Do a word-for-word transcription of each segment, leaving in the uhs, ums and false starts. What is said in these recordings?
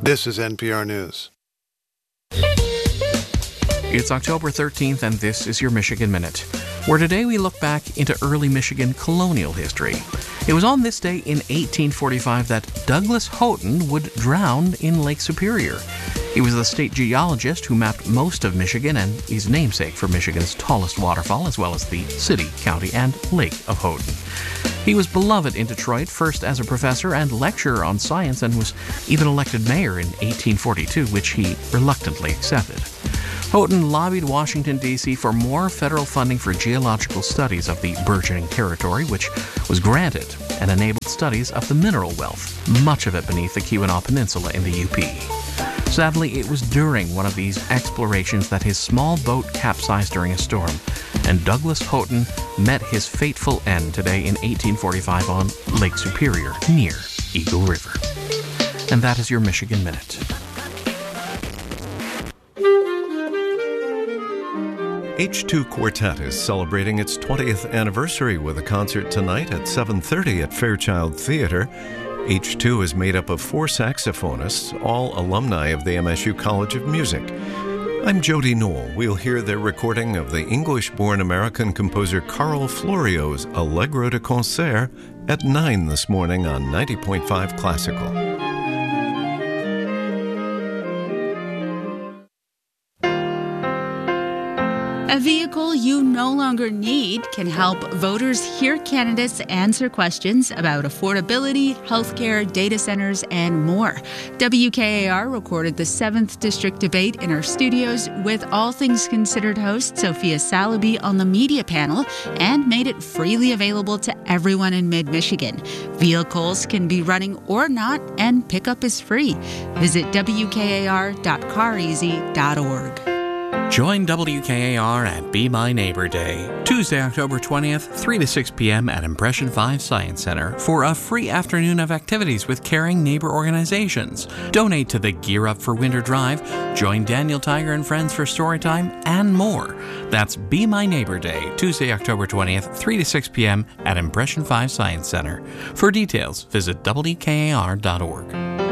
This is N P R News. It's October thirteenth, and this is your Michigan Minute, where today we look back into early Michigan colonial history. It was on this day in eighteen forty-five that Douglas Houghton would drown in Lake Superior. He was the state geologist who mapped most of Michigan and is namesake for Michigan's tallest waterfall, as well as the city, county, and lake of Houghton. He was beloved in Detroit, first as a professor and lecturer on science, and was even elected mayor in eighteen forty-two, which he reluctantly accepted. Houghton lobbied Washington, D C for more federal funding for geological studies of the burgeoning territory, which was granted and enabled studies of the mineral wealth, much of it beneath the Keweenaw Peninsula in the U P. Sadly, it was during one of these explorations that his small boat capsized during a storm, and Douglas Houghton met his fateful end today in eighteen forty-five on Lake Superior, near Eagle River. And that is your Michigan Minute. H two Quartet is celebrating its twentieth anniversary with a concert tonight at seven thirty at Fairchild Theater. H two is made up of four saxophonists, all alumni of the M S U College of Music. I'm Jody Knoll. We'll hear their recording of the English-born American composer Carl Florio's Allegro de Concert at nine this morning on ninety point five Classical. A vehicle you no longer need can help voters hear candidates answer questions about affordability, healthcare, data centers, and more. W K A R recorded the seventh District debate in our studios with All Things Considered host Sophia Salaby on the media panel and made it freely available to everyone in mid-Michigan. Vehicles can be running or not, and pickup is free. Visit W K A R dot car easy dot org. Join W K A R at Be My Neighbor Day, Tuesday, October twentieth, three to six p.m. at Impression five Science Center for a free afternoon of activities with caring neighbor organizations. Donate to the Gear Up for Winter Drive, join Daniel Tiger and friends for Storytime, and more. That's Be My Neighbor Day, Tuesday, October twentieth, three to six p.m. at Impression five Science Center. For details, visit W K A R dot org.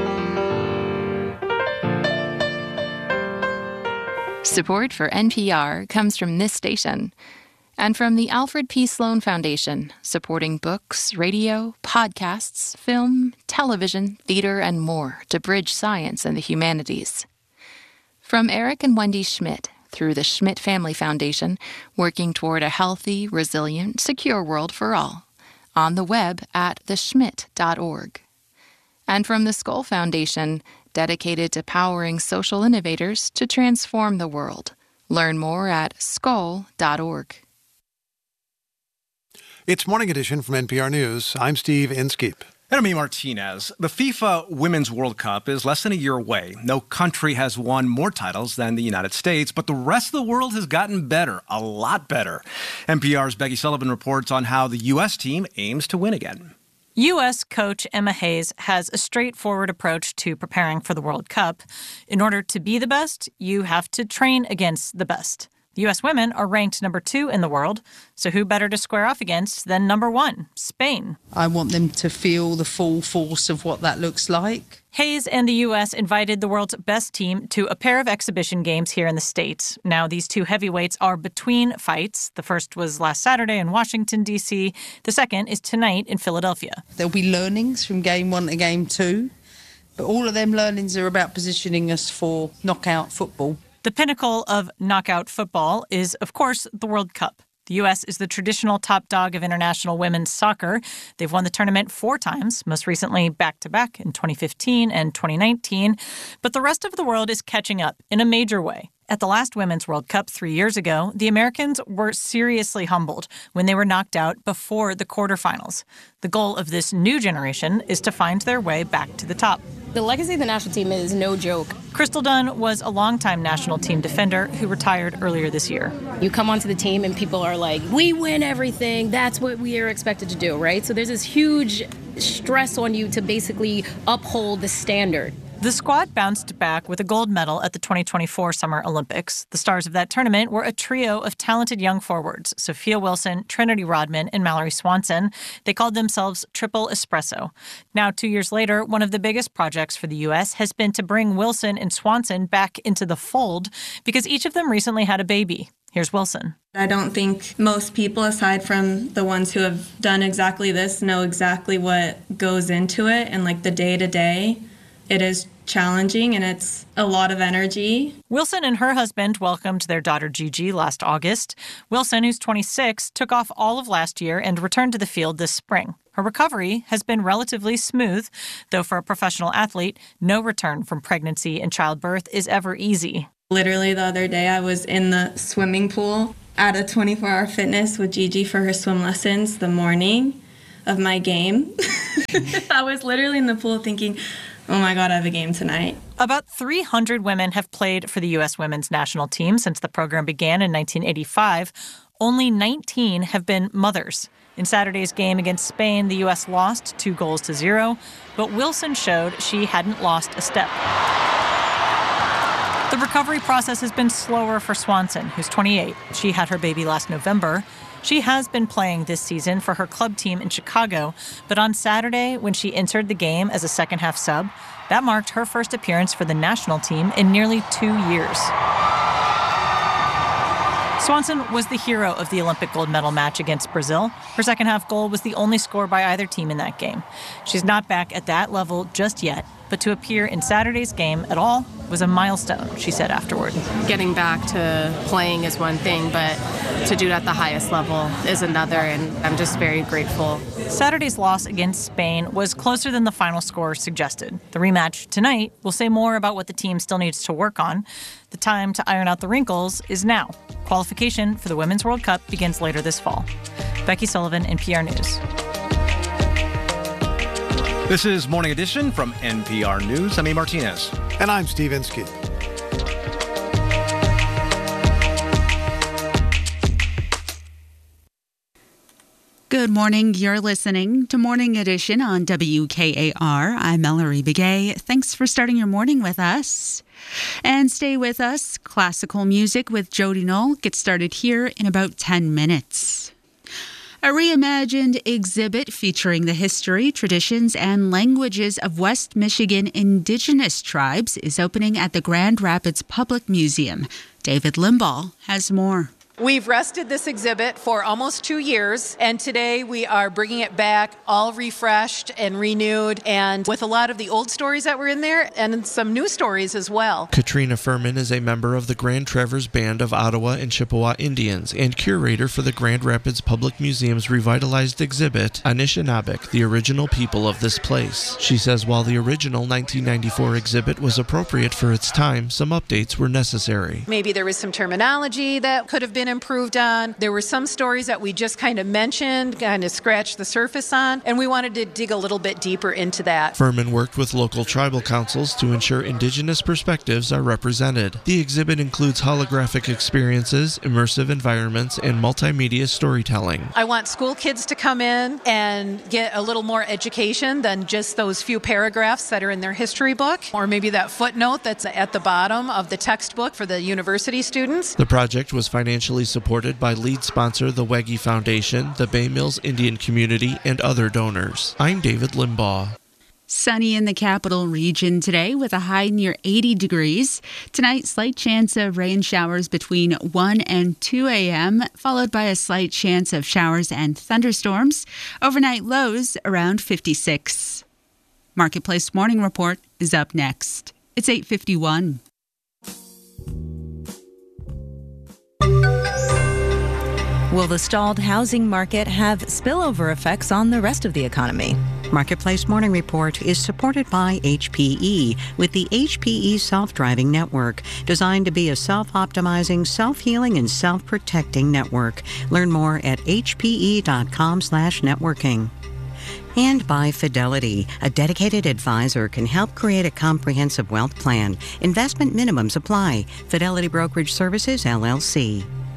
Support for N P R comes from this station and from the Alfred P. Sloan Foundation, supporting books, radio, podcasts, film, television, theater, and more to bridge science and the humanities. From Eric and Wendy Schmidt, through the Schmidt Family Foundation, working toward a healthy, resilient, secure world for all. On the web at the schmidt dot org. And from the Skoll Foundation, dedicated to powering social innovators to transform the world. Learn more at skoll dot org. It's Morning Edition from N P R News. I'm Steve Inskeep. And I'm E. Martinez. The FIFA Women's World Cup is less than a year away. No country has won more titles than the United States, but the rest of the world has gotten better, a lot better. N P R's Becky Sullivan reports on how the U S team aims to win again. U S coach Emma Hayes has a straightforward approach to preparing for the World Cup. In order to be the best, you have to train against the best. The U S women are ranked number two in the world, so who better to square off against than number one, Spain? I want them to feel the full force of what that looks like. Hayes and the U S invited the world's best team to a pair of exhibition games here in the States. Now, these two heavyweights are between fights. The first was last Saturday in Washington, D C. The second is tonight in Philadelphia. There'll be learnings from game one to game two, but all of them learnings are about positioning us for knockout football. The pinnacle of knockout football is, of course, the World Cup. The U S is the traditional top dog of international women's soccer. They've won the tournament four times, most recently back-to-back in twenty fifteen and twenty nineteen. But the rest of the world is catching up in a major way. At the last Women's World Cup three years ago, the Americans were seriously humbled when they were knocked out before the quarterfinals. The goal of this new generation is to find their way back to the top. The legacy of the national team is no joke. Crystal Dunn was a longtime national team defender who retired earlier this year. You come onto the team and people are like, we win everything. That's what we are expected to do, right? So there's this huge stress on you to basically uphold the standard. The squad bounced back with a gold medal at the twenty twenty-four Summer Olympics. The stars of that tournament were a trio of talented young forwards, Sophia Wilson, Trinity Rodman, and Mallory Swanson. They called themselves Triple Espresso. Now, two years later, one of the biggest projects for the U S has been to bring Wilson and Swanson back into the fold because each of them recently had a baby. Here's Wilson. I don't think most people, aside from the ones who have done exactly this, know exactly what goes into it and like the day-to-day. It is challenging and it's a lot of energy. Wilson and her husband welcomed their daughter Gigi last August. Wilson, who's twenty-six, took off all of last year and returned to the field this spring. Her recovery has been relatively smooth, though for a professional athlete, no return from pregnancy and childbirth is ever easy. Literally the other day, I was in the swimming pool at a twenty-four hour fitness with Gigi for her swim lessons the morning of my game. I was literally in the pool thinking, oh my God, I have a game tonight. About three hundred women have played for the U S women's national team since the program began in nineteen eighty-five. Only nineteen have been mothers. In Saturday's game against Spain, the U S lost two goals to zero, but Wilson showed she hadn't lost a step. The recovery process has been slower for Swanson, who's twenty-eight. She had her baby last November. She has been playing this season for her club team in Chicago, but on Saturday, when she entered the game as a second-half sub, that marked her first appearance for the national team in nearly two years. Swanson was the hero of the Olympic gold medal match against Brazil. Her second-half goal was the only score by either team in that game. She's not back at that level just yet, but to appear in Saturday's game at all was a milestone, she said afterward. Getting back to playing is one thing, but to do it at the highest level is another, and I'm just very grateful. Saturday's loss against Spain was closer than the final score suggested. The rematch tonight will say more about what the team still needs to work on. The time to iron out the wrinkles is now. Qualification for the Women's World Cup begins later this fall. Becky Sullivan, N P R News. This is Morning Edition from N P R News. I'm A. Martinez. And I'm Steve Inskeep. Good morning. You're listening to Morning Edition on W K A R. I'm Mallory Begay. Thanks for starting your morning with us. And stay with us. Classical music with Jody Knoll gets started here in about ten minutes. A reimagined exhibit featuring the history, traditions, and languages of West Michigan Indigenous tribes is opening at the Grand Rapids Public Museum. David Limbaugh has more. We've rested this exhibit for almost two years, and today we are bringing it back all refreshed and renewed, and with a lot of the old stories that were in there and some new stories as well. Katrina Furman is a member of the Grand Traverse Band of Ottawa and Chippewa Indians and curator for the Grand Rapids Public Museum's revitalized exhibit, Anishinaabeg, the original people of this place. She says while the original nineteen ninety-four exhibit was appropriate for its time, some updates were necessary. Maybe there was some terminology that could have been improved on. There were some stories that we just kind of mentioned, kind of scratched the surface on, and we wanted to dig a little bit deeper into that. Furman worked with local tribal councils to ensure Indigenous perspectives are represented. The exhibit includes holographic experiences, immersive environments, and multimedia storytelling. I want school kids to come in and get a little more education than just those few paragraphs that are in their history book, or maybe that footnote that's at the bottom of the textbook for the university students. The project was financially supported by lead sponsor the Wege Foundation, the Bay Mills Indian Community, and other donors. I'm David Limbaugh. Sunny in the capital region today with a high near eighty degrees. Tonight, slight chance of rain showers between one and two a.m., followed by a slight chance of showers and thunderstorms. Overnight lows around fifty-six. Marketplace Morning Report is up next. It's eight fifty-one. Will the stalled housing market have spillover effects on the rest of the economy? Marketplace Morning Report is supported by H P E with the H P E Self-Driving Network, designed to be a self-optimizing, self-healing, and self-protecting network. Learn more at h p e dot com slash networking. And by Fidelity, a dedicated advisor can help create a comprehensive wealth plan. Investment minimums apply. Fidelity Brokerage Services, L L C.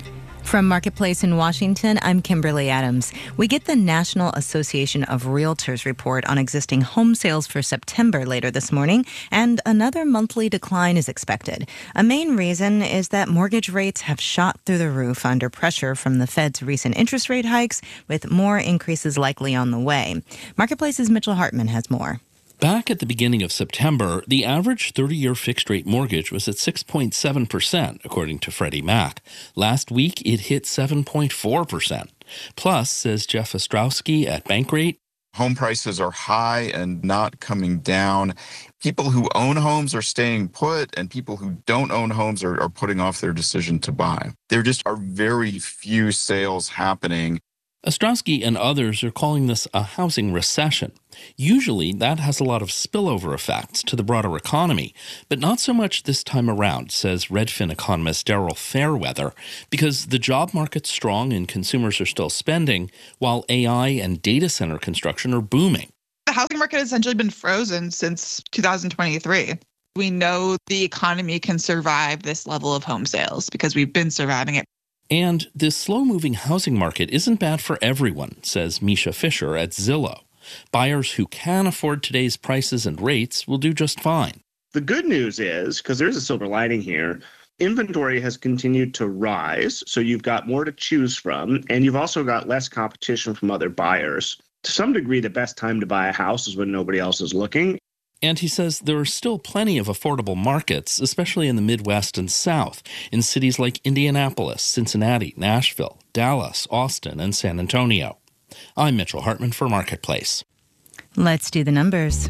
From Marketplace in Washington, I'm Kimberly Adams. We get the National Association of Realtors report on existing home sales for September later this morning, and another monthly decline is expected. A main reason is that mortgage rates have shot through the roof under pressure from the Fed's recent interest rate hikes, with more increases likely on the way. Marketplace's Mitchell Hartman has more. Back at the beginning of September, the average thirty-year fixed-rate mortgage was at six point seven percent, according to Freddie Mac. Last week, it hit seven point four percent. Plus, says Jeff Ostrowski at Bankrate, home prices are high and not coming down. People who own homes are staying put, and people who don't own homes are, are putting off their decision to buy. There just are very few sales happening. Ostrowski and others are calling this a housing recession. Usually, that has a lot of spillover effects to the broader economy, but not so much this time around, says Redfin economist Daryl Fairweather, because the job market's strong and consumers are still spending, while A I and data center construction are booming. The housing market has essentially been frozen since two thousand twenty-three. We know the economy can survive this level of home sales because we've been surviving it. And this slow-moving housing market isn't bad for everyone, says Misha Fisher at Zillow. Buyers who can afford today's prices and rates will do just fine. The good news is, because there's a silver lining here, inventory has continued to rise, so you've got more to choose from, and you've also got less competition from other buyers. To some degree, the best time to buy a house is when nobody else is looking. And he says there are still plenty of affordable markets, especially in the Midwest and South, in cities like Indianapolis, Cincinnati, Nashville, Dallas, Austin, and San Antonio. I'm Mitchell Hartman for Marketplace. Let's do the numbers.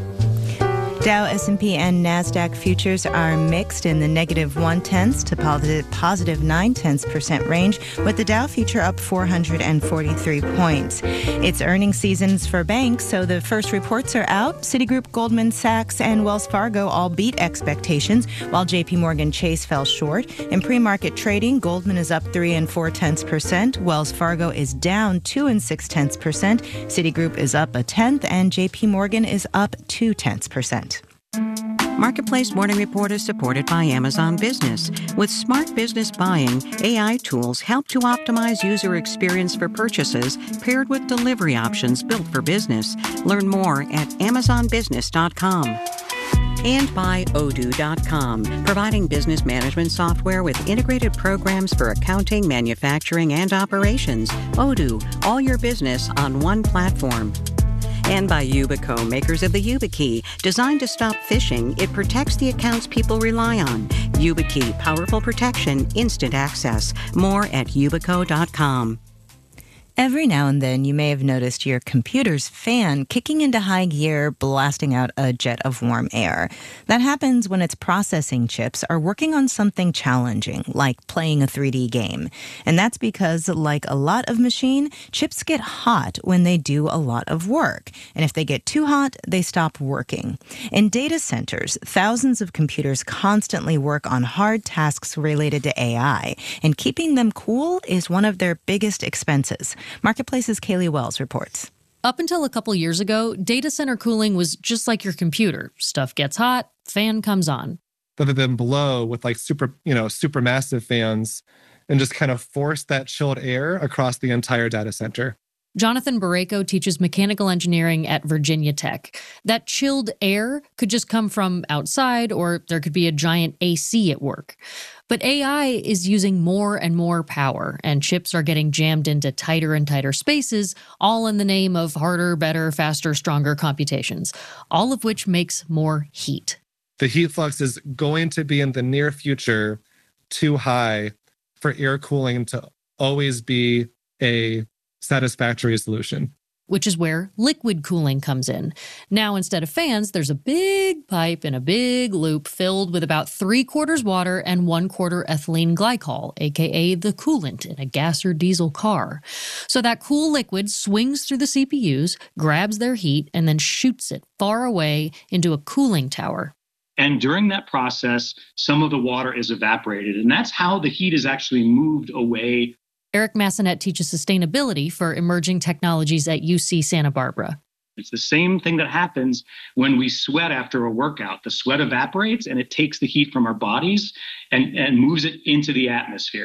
Dow, S and P, and NASDAQ futures are mixed in the negative one-tenths to positive, positive nine-tenths percent range, with the Dow future up four hundred forty-three points. It's earnings seasons for banks, so the first reports are out. Citigroup, Goldman Sachs, and Wells Fargo all beat expectations, while J P Morgan Chase fell short. In pre-market trading, Goldman is up three and four-tenths percent. Wells Fargo is down two and six-tenths percent. Citigroup is up a tenth, and J P Morgan is up two-tenths percent. Marketplace Morning Report is supported by Amazon Business. With smart business buying, A I tools help to optimize user experience for purchases, paired with delivery options built for business. Learn more at amazon business dot com. And by Odoo dot com, providing business management software with integrated programs for accounting, manufacturing, and operations. Odoo, all your business on one platform. And by Yubico, makers of the YubiKey. Designed to stop phishing, it protects the accounts people rely on. YubiKey, powerful protection, instant access. More at yubico dot com. Every now and then, you may have noticed your computer's fan kicking into high gear, blasting out a jet of warm air. That happens when its processing chips are working on something challenging, like playing a three D game. And that's because, like a lot of machine, chips get hot when they do a lot of work. And if they get too hot, they stop working. In data centers, thousands of computers constantly work on hard tasks related to A I, and keeping them cool is one of their biggest expenses. Marketplace's Kaylee Wells reports. Up until a couple years ago, data center cooling was just like your computer. Stuff gets hot, fan comes on. Rather than blow with like super, you know, super massive fans and just kind of force that chilled air across the entire data center. Jonathan Barreco teaches mechanical engineering at Virginia Tech. That chilled air could just come from outside, or there could be a giant A C at work. But A I is using more and more power, and chips are getting jammed into tighter and tighter spaces, all in the name of harder, better, faster, stronger computations, all of which makes more heat. The heat flux is going to be in the near future too high for air cooling to always be a satisfactory solution. Which is where liquid cooling comes in. Now, instead of fans, there's a big pipe in a big loop filled with about three quarters water and one quarter ethylene glycol, aka the coolant in a gas or diesel car. So that cool liquid swings through the C P Us, grabs their heat, and then shoots it far away into a cooling tower. And during that process, some of the water is evaporated, and that's how the heat is actually moved away. Eric Massenet teaches sustainability for emerging technologies at U C Santa Barbara. It's the same thing that happens when we sweat after a workout. The sweat evaporates and it takes the heat from our bodies and, and moves it into the atmosphere.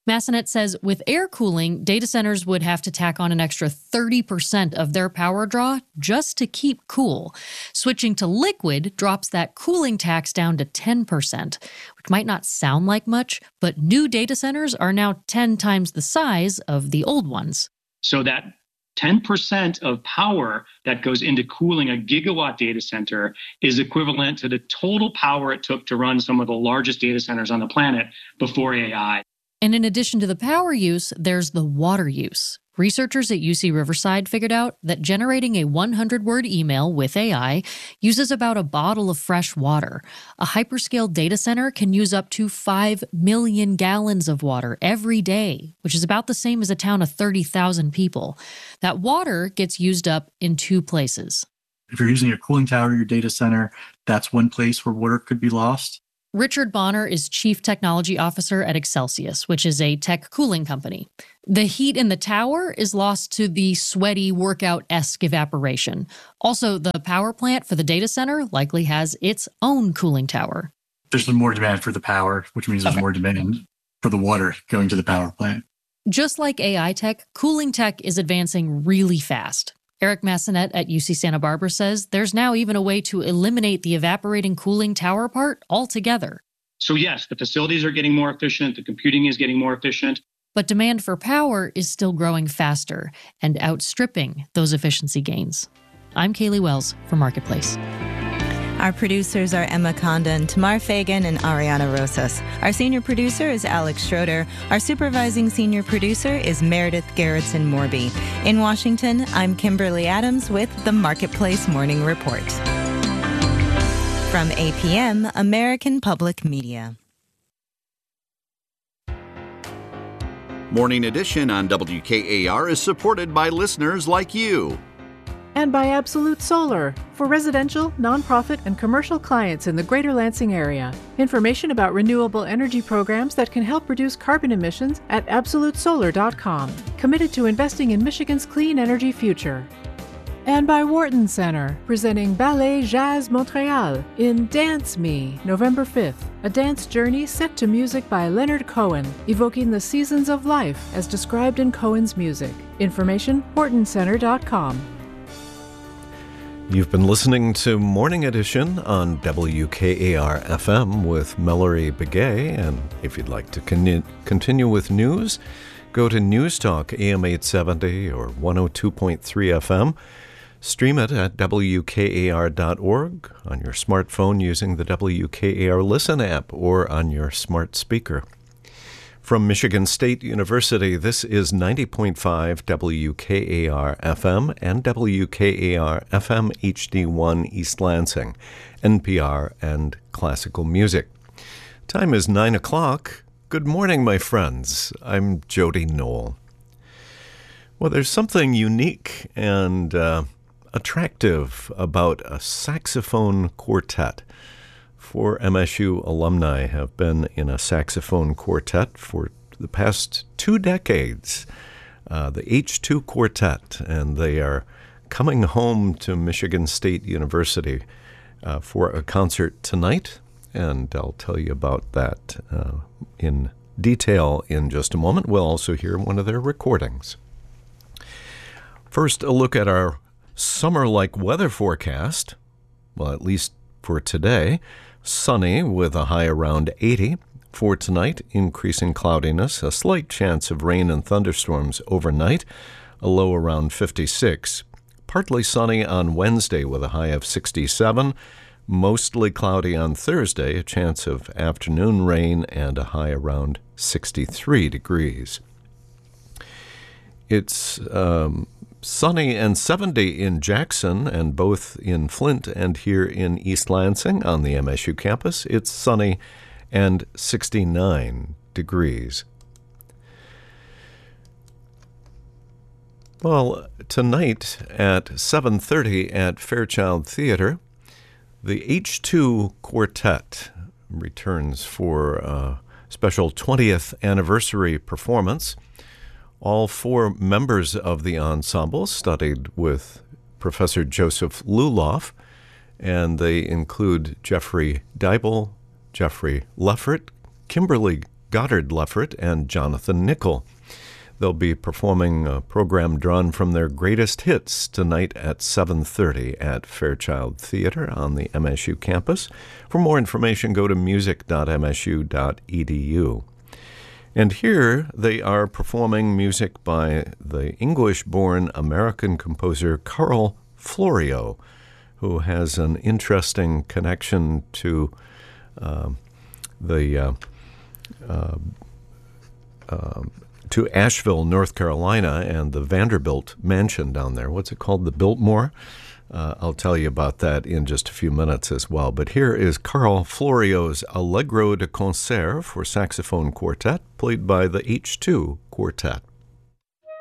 Massenet says with air cooling, data centers would have to tack on an extra thirty percent of their power draw just to keep cool. Switching to liquid drops that cooling tax down to ten percent, which might not sound like much, but new data centers are now ten times the size of the old ones. So that ten percent of power that goes into cooling a gigawatt data center is equivalent to the total power it took to run some of the largest data centers on the planet before A I. And in addition to the power use, there's the water use. Researchers at U C Riverside figured out that generating a hundred word email with A I uses about a bottle of fresh water. A hyperscale data center can use up to five million gallons of water every day, which is about the same as a town of thirty thousand people. That water gets used up in two places. If you're using a cooling tower in your data center, that's one place where water could be lost. Richard Bonner is Chief Technology Officer at Excelsius, which is a tech cooling company. The heat in the tower is lost to the sweaty workout-esque evaporation. Also, the power plant for the data center likely has its own cooling tower. There's more demand for the power, which means there's okay. more demand for the water going to the power plant. Just like A I tech, cooling tech is advancing really fast. Eric Massenet at U C Santa Barbara says there's now even a way to eliminate the evaporating cooling tower part altogether. So yes, the facilities are getting more efficient, the computing is getting more efficient. But demand for power is still growing faster and outstripping those efficiency gains. I'm Kaylee Wells for Marketplace. Our producers are Emma Condon, Tamar Fagan, and Ariana Rosas. Our senior producer is Alex Schroeder. Our supervising senior producer is Meredith Gerritsen Morby. In Washington, I'm Kimberly Adams with the Marketplace Morning Report. From A P M, American Public Media. Morning Edition on W K A R is supported by listeners like you. And by Absolute Solar, for residential, nonprofit, and commercial clients in the Greater Lansing area. Information about renewable energy programs that can help reduce carbon emissions at absolute solar dot com. Committed to investing in Michigan's clean energy future. And by Wharton Center, presenting Ballet Jazz Montréal in Dance Me, November fifth, a dance journey set to music by Leonard Cohen, evoking the seasons of life as described in Cohen's music. Information, wharton center dot com. You've been listening to Morning Edition on W K A R F M with Mallory Begay, and if you'd like to con- continue with news, go to News Talk A M eight seventy or one oh two point three F M. Stream it at W K A R dot org on your smartphone using the W K A R Listen app or on your smart speaker. From Michigan State University, this is ninety point five W K A R F M and W K A R F M H D one East Lansing, N P R and classical music. Time is nine o'clock. Good morning, my friends. I'm Jody Knoll. Well, there's something unique and uh, attractive about a saxophone quartet. Four M S U alumni have been in a saxophone quartet for the past two decades, uh, the H two Quartet, and they are coming home to Michigan State University uh, for a concert tonight, and I'll tell you about that uh, in detail in just a moment. We'll also hear one of their recordings. First, a look at our summer-like weather forecast, well, at least for today. Sunny with a high around eighty. For tonight, increasing cloudiness, a slight chance of rain and thunderstorms overnight, a low around fifty-six. Partly sunny on Wednesday with a high of sixty-seven. Mostly cloudy on Thursday, a chance of afternoon rain and a high around sixty-three degrees. It's um, sunny and seventy in Jackson, and both in Flint and here in East Lansing on the M S U campus. It's sunny and sixty-nine degrees. Well, tonight at seven thirty at Fairchild Theater, the H two Quartet returns for a special twentieth anniversary performance. All four members of the ensemble studied with Professor Joseph Luloff, and they include Jeffrey Deibel, Jeffrey Leffert, Kimberly Goddard Leffert and Jonathan Nickel. They'll be performing a program drawn from their greatest hits tonight at seven thirty at Fairchild Theater on the M S U campus. For more information, go to music dot m s u dot e d u. And here they are performing music by the English-born American composer Carl Florio, who has an interesting connection to uh, the uh, uh, uh, to Asheville, North Carolina, and the Vanderbilt mansion down there. What's it called? The Biltmore? Uh, I'll tell you about that in just a few minutes as well. But here is Carl Florio's Allegro de Concert for saxophone quartet, played by the H two Quartet.